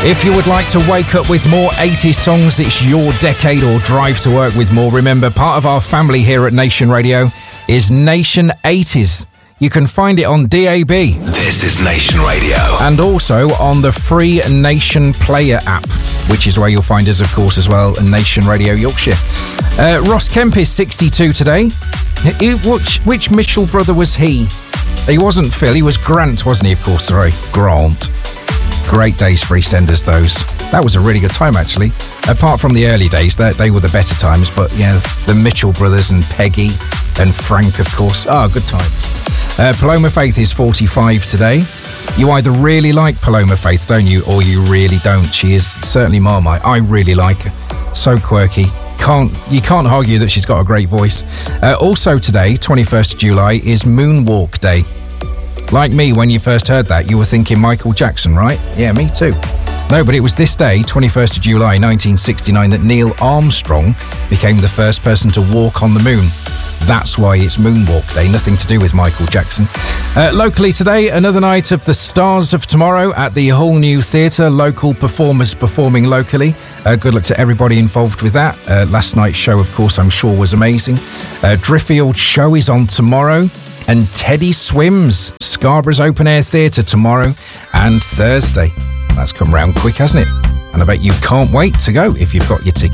If you would like to wake up with more 80s songs, it's your decade, or drive to work with more, remember, part of our family here at Nation Radio is Nation 80s. You can find it on DAB. This is Nation Radio. And also on the free Nation Player app, which is where you'll find us, of course, as well, and Nation Radio Yorkshire. Ross Kemp is 62 today. Which Mitchell brother was he? He wasn't Phil, he was Grant, wasn't he? Of course, sorry, Grant. Great days for EastEnders, those. That was a really good time, actually. Apart from the early days, they were the better times. But yeah, the Mitchell brothers and Peggy and Frank, of course. Good times. Paloma Faith is 45 today. You either really like Paloma Faith, don't you, or you really don't. She is certainly Marmite. I really like her. So quirky. You can't argue that she's got a great voice. Also today, 21st of July, is Moonwalk Day. Like me, when you first heard that, you were thinking Michael Jackson, right? Yeah, me too. No, but it was this day, 21st of July 1969, that Neil Armstrong became the first person to walk on the moon. That's why it's Moonwalk Day, nothing to do with Michael Jackson. Locally today, another night of the Stars of Tomorrow at the Hull New Theatre, local performers performing locally. Good luck to everybody involved with that. Last night's show, of course, I'm sure was amazing. Driffield Show is on tomorrow. And Teddy Swims, Scarborough's Open Air Theatre tomorrow and Thursday. That's come round quick, hasn't it? And I bet you can't wait to go if you've got your ticket.